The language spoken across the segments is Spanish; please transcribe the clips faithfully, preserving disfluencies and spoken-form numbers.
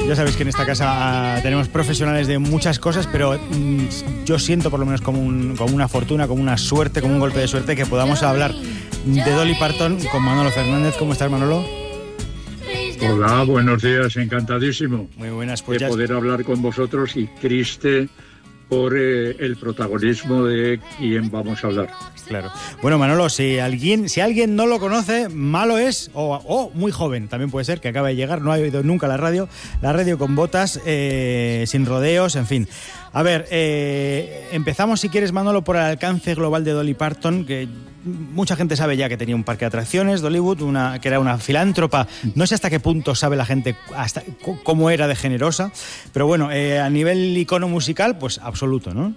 Ya sabéis que en esta casa uh, tenemos profesionales de muchas cosas, pero um, yo siento por lo menos como, un, como una fortuna, como una suerte, como un golpe de suerte que podamos hablar de Dolly Parton con Manolo Fernández. ¿Cómo estás, Manolo? Hola, buenos días, encantadísimo. Muy buenas, pues de ya poder hablar con vosotros y triste por eh, el protagonismo de quién vamos a hablar. Claro. Bueno, Manolo, si alguien, si alguien no lo conoce, malo es, o, o muy joven, también puede ser, que acaba de llegar, no ha oído nunca la radio, la radio con botas, eh, sin rodeos, en fin. A ver, eh, empezamos, si quieres, Manolo, por el alcance global de Dolly Parton, que mucha gente sabe ya que tenía un parque de atracciones, Dollywood, una, que era una filántropa. No sé hasta qué punto sabe la gente hasta cómo era de generosa, pero bueno, eh, a nivel icono musical, pues absoluto, ¿no?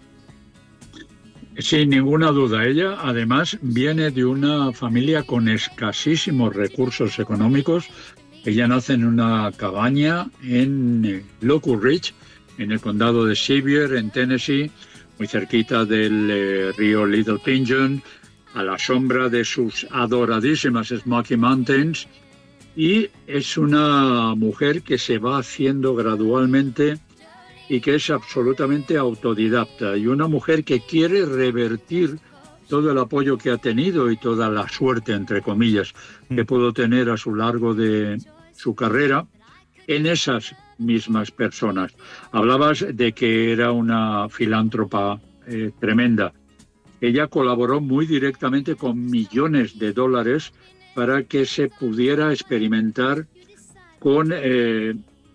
Sin ninguna duda. Ella, además, viene de una familia con escasísimos recursos económicos. Ella nace en una cabaña en Locust Ridge, en el condado de Sevier, en Tennessee, muy cerquita del eh, río Little Pigeon, a la sombra de sus adoradísimas Smoky Mountains, y es una mujer que se va haciendo gradualmente y que es absolutamente autodidacta, y una mujer que quiere revertir todo el apoyo que ha tenido y toda la suerte, entre comillas, que pudo tener a lo largo de su carrera en esas mismas personas. Hablabas de que era una filántropa eh, tremenda. Ella colaboró muy directamente con millones de dólares para que se pudiera experimentar con eh,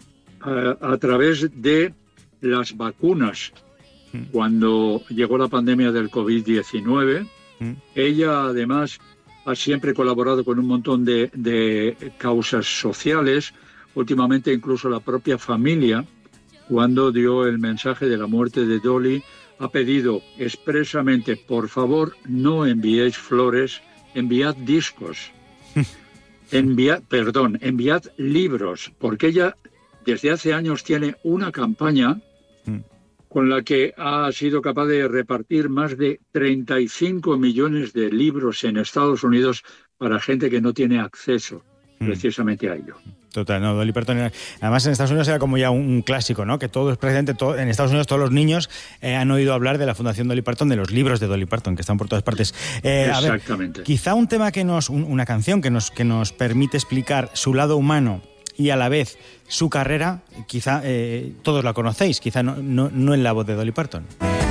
a, a través de las vacunas. Cuando llegó la pandemia del covid diecinueve, mm. ella además ha siempre colaborado con un montón de, de causas sociales. Últimamente incluso la propia familia, cuando dio el mensaje de la muerte de Dolly, ha pedido expresamente: por favor, no enviéis flores, enviad discos. enviad, perdón, enviad libros, porque ella desde hace años tiene una campaña con la que ha sido capaz de repartir más de treinta y cinco millones de libros en Estados Unidos para gente que no tiene acceso precisamente a ello. Total, no, Dolly Parton era, además en Estados Unidos era como ya un, un clásico, ¿no? Que todo es precisamente todo, en Estados Unidos todos los niños eh, han oído hablar de la Fundación Dolly Parton, de los libros de Dolly Parton que están por todas partes. Eh, Exactamente. A ver, quizá un tema que nos, un, una canción que nos que nos permite explicar su lado humano y a la vez su carrera, quizá eh, todos la conocéis, quizá no, no, no en la voz de Dolly Parton.